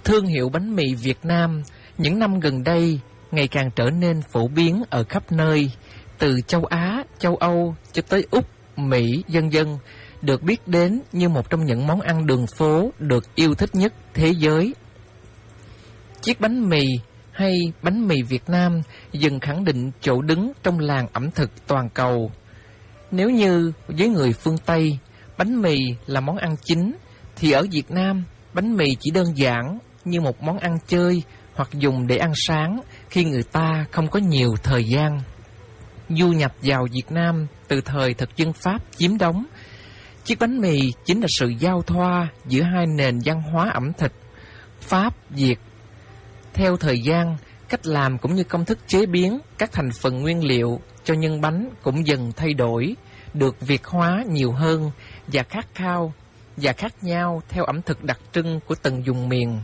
Thương hiệu bánh mì Việt Nam những năm gần đây ngày càng trở nên phổ biến ở khắp nơi, từ châu Á, châu Âu cho tới Úc, Mỹ, vân vân, được biết đến như một trong những món ăn đường phố được yêu thích nhất thế giới. Chiếc bánh mì hay bánh mì Việt Nam dần khẳng định chỗ đứng trong làng ẩm thực toàn cầu. Nếu như với người phương Tây, bánh mì là món ăn chính, thì ở Việt Nam, bánh mì chỉ đơn giản như một món ăn chơi hoặc dùng để ăn sáng khi người ta không có nhiều thời gian. Du nhập vào Việt Nam từ thời thực dân Pháp chiếm đóng, chiếc bánh mì chính là sự giao thoa giữa hai nền văn hóa ẩm thực Pháp, Việt. Theo thời gian, cách làm cũng như công thức chế biến các thành phần nguyên liệu cho nhân bánh cũng dần thay đổi, được Việt hóa nhiều hơn và khát khao và khác nhau theo ẩm thực đặc trưng của từng vùng miền.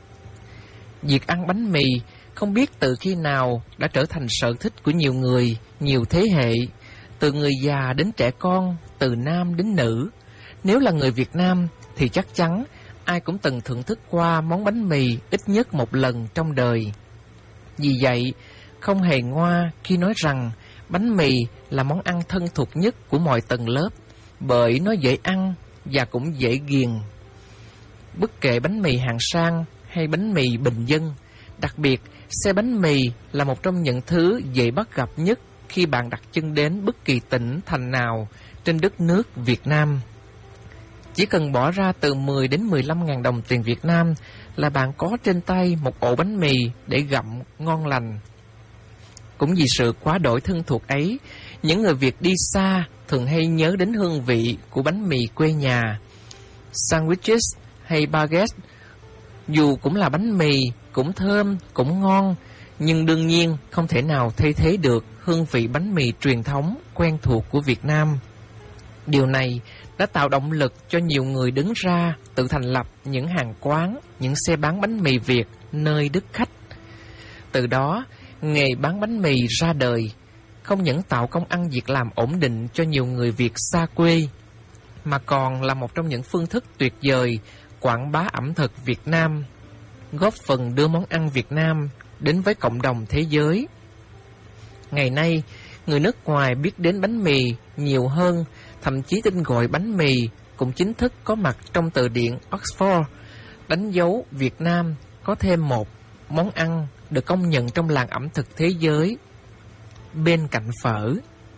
Việc ăn bánh mì không biết từ khi nào đã trở thành sở thích của nhiều người, nhiều thế hệ, từ người già đến trẻ con, từ nam đến nữ. Nếu là người Việt Nam thì chắc chắn ai cũng từng thưởng thức qua món bánh mì ít nhất một lần trong đời. Vì vậy, không hề ngoa khi nói rằng bánh mì là món ăn thân thuộc nhất của mọi tầng lớp, bởi nó dễ ăn và cũng dễ ghiền. Bất kể bánh mì hạng sang hay bánh mì bình dân, đặc biệt xe bánh mì là một trong những thứ dễ bắt gặp nhất khi bạn đặt chân đến bất kỳ tỉnh thành nào trên đất nước Việt Nam. Chỉ cần bỏ ra từ 10 đến 15 ngàn đồng tiền Việt Nam là bạn có trên tay một ổ bánh mì để gặm ngon lành. Cũng vì sự quá đổi thân thuộc ấy, những người Việt đi xa thường hay nhớ đến hương vị của bánh mì quê nhà. Sandwiches hay baguette, dù cũng là bánh mì, cũng thơm, cũng ngon, nhưng đương nhiên không thể nào thay thế được hương vị bánh mì truyền thống quen thuộc của Việt Nam. Điều này đã tạo động lực cho nhiều người đứng ra tự thành lập những hàng quán, những xe bán bánh mì Việt nơi đất khách. Từ đó, nghề bán bánh mì ra đời, không những tạo công ăn việc làm ổn định cho nhiều người Việt xa quê, mà còn là một trong những phương thức tuyệt vời quảng bá ẩm thực Việt Nam, góp phần đưa món ăn Việt Nam đến với cộng đồng thế giới. Ngày nay, người nước ngoài biết đến bánh mì nhiều hơn, thậm chí tên gọi bánh mì cũng chính thức có mặt trong từ điển Oxford, đánh dấu Việt Nam có thêm một món ăn được công nhận trong làng ẩm thực thế giới bên cạnh phở.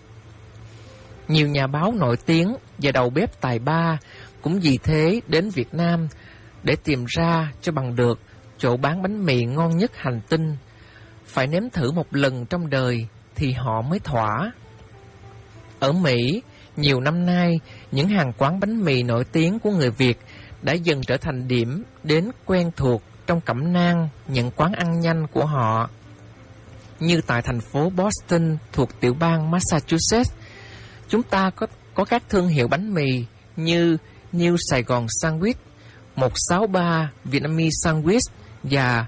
Nhiều nhà báo nổi tiếng và đầu bếp tài ba cũng vì thế đến Việt Nam để tìm ra cho bằng được chỗ bán bánh mì ngon nhất hành tinh. Phải nếm thử một lần trong đời thì họ mới thỏa. Ở Mỹ, nhiều năm nay, những hàng quán bánh mì nổi tiếng của người Việt đã dần trở thành điểm đến quen thuộc trong cẩm nang những quán ăn nhanh của họ. Như tại thành phố Boston thuộc tiểu bang Massachusetts, chúng ta có các thương hiệu bánh mì như New Sài Gòn Sandwich, 163 Vietnamese Sandwich và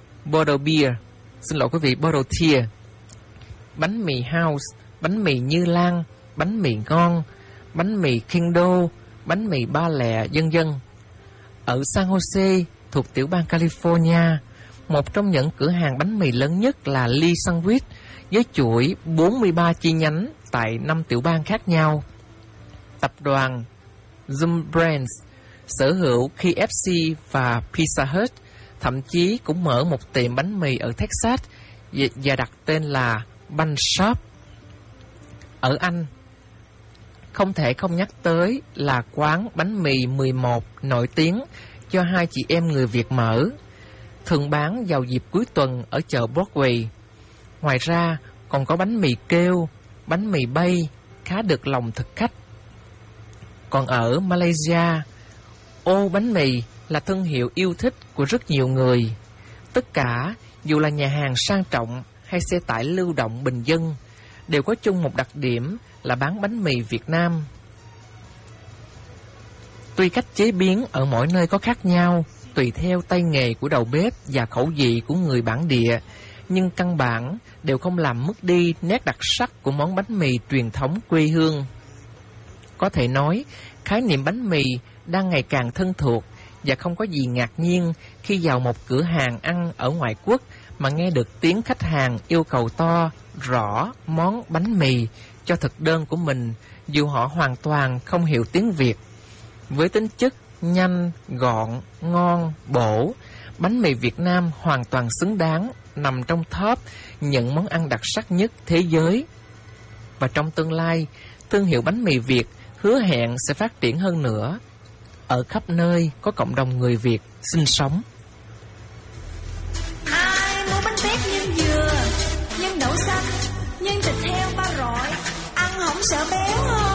Bottle Tear, bánh mì House, bánh mì Như Lan, bánh mì ngon, bánh mì Kindo, bánh mì Ba Lẹ, vân vân. Ở San Jose thuộc tiểu bang California, một trong những cửa hàng bánh mì lớn nhất là Lee Sandwich với chuỗi 43 chi nhánh tại 5 tiểu bang khác nhau. Tập đoàn Yum Brands sở hữu KFC và Pizza Hut, thậm chí cũng mở một tiệm bánh mì ở Texas và đặt tên là Bun Shop. Ở Anh, không thể không nhắc tới là quán bánh mì 11 nổi tiếng do hai chị em người Việt mở, thường bán vào dịp cuối tuần ở chợ Broadway. Ngoài ra, còn có bánh mì kêu, bánh mì bay khá được lòng thực khách. Còn ở Malaysia, ô bánh mì là thương hiệu yêu thích của rất nhiều người. Tất cả, dù là nhà hàng sang trọng hay xe tải lưu động bình dân, đều có chung một đặc điểm là bán bánh mì Việt Nam. Tuy cách chế biến ở mỗi nơi có khác nhau, tùy theo tay nghề của đầu bếp và khẩu vị của người bản địa, nhưng căn bản đều không làm mất đi nét đặc sắc của món bánh mì truyền thống quê hương. Có thể nói, khái niệm bánh mì đang ngày càng thân thuộc và không có gì ngạc nhiên khi vào một cửa hàng ăn ở ngoại quốc mà nghe được tiếng khách hàng yêu cầu to, rõ món bánh mì cho thực đơn của mình, dù họ hoàn toàn không hiểu tiếng Việt. Với tính chất nhanh, gọn, ngon, bổ, bánh mì Việt Nam hoàn toàn xứng đáng nằm trong top những món ăn đặc sắc nhất thế giới. Và trong tương lai, thương hiệu bánh mì Việt hứa hẹn sẽ phát triển hơn nữa ở khắp nơi có cộng đồng người Việt sinh sống. Ai mua bánh tét nhân dừa, nhân đậu xanh, nhân thịt heo ba rọi, ăn không sợ béo.